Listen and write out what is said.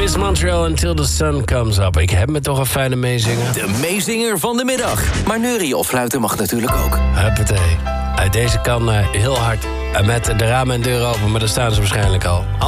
Miss Montreal Until the Sun Comes Up. Ik heb me toch een fijne meezinger. De meezinger van de middag. Maar neurieën of fluiten mag natuurlijk ook. Huppatee. Uit deze kan heel hard. Met de ramen en deuren open, maar daar staan ze waarschijnlijk al.